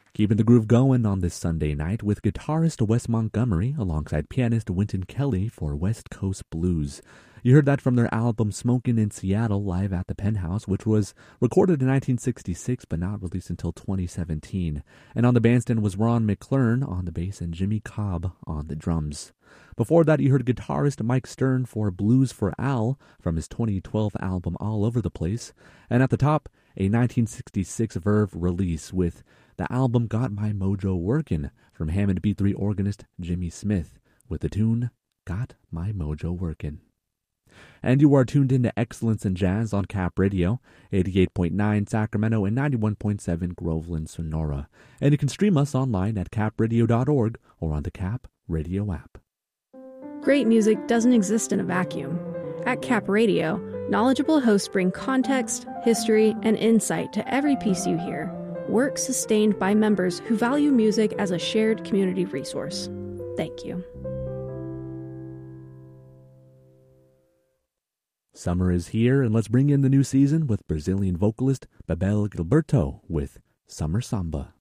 Keeping the groove going on this Sunday night with guitarist Wes Montgomery alongside pianist Wynton Kelly for West Coast Blues. You heard that from their album Smokin' in Seattle live at the Penthouse, which was recorded in 1966 but not released until 2017. And on the bandstand was Ron McClurn on the bass and Jimmy Cobb on the drums. Before that, you heard guitarist Mike Stern for Blues for Al from his 2012 album All Over the Place. And at the top, a 1966 Verve release with the album Got My Mojo Workin' from Hammond B3 organist Jimmy Smith with the tune Got My Mojo Workin'. And you are tuned into Excellence in Jazz on Cap Radio, 88.9 Sacramento and 91.7 Groveland, Sonora. And you can stream us online at capradio.org or on the Cap Radio app. Great music doesn't exist in a vacuum. At Cap Radio, knowledgeable hosts bring context, history, and insight to every piece you hear. Work sustained by members who value music as a shared community resource. Thank you. Summer is here, and let's bring in the new season with Brazilian vocalist Bebel Gilberto with Summer Samba.